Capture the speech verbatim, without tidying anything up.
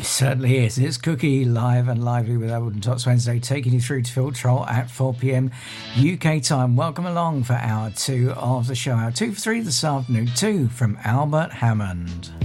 It certainly is. It's Cookie live and lively with Albert and Tots Wednesday, taking you through to Filtrol at four p.m. U K time. Welcome along for hour two of the show. Hour two for three this afternoon, two from Albert Hammond.